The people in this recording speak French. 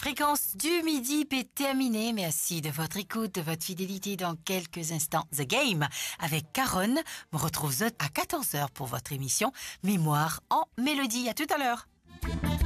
Fréquence du midi est terminée. Merci de votre écoute, de votre fidélité. Dans quelques instants, The Game avec Caronne me retrouve à 14h pour votre émission Mémoire en Mélodie. À tout à l'heure.